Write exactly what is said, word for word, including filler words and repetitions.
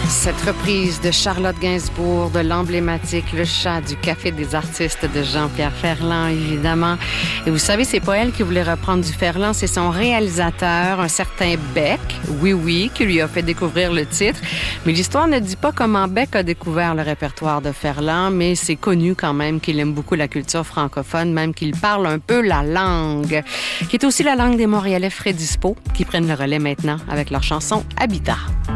Cette reprise de Charlotte Gainsbourg, de l'emblématique Le Chat du Café des artistes de Jean-Pierre Ferland, évidemment. Et vous savez, c'est pas elle qui voulait reprendre du Ferland, c'est son réalisateur, un certain Beck, oui, oui, qui lui a fait découvrir le titre. Mais l'histoire ne dit pas comment Beck a découvert le répertoire de Ferland, mais c'est connu quand même qu'il aime beaucoup la culture francophone, même qu'il parle un peu la langue, qui est aussi la langue des Montréalais Fredispo, qui prennent le relais maintenant avec leur chanson Habitat.